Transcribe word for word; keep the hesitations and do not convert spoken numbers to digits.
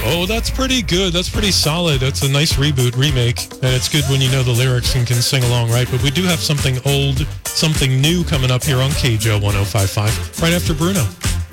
Oh, that's pretty good. That's pretty solid. That's a nice reboot, remake. And it's good when you know the lyrics and can sing along, right? But we do have something old, something new coming up here on K J O one oh five point five right after Bruno.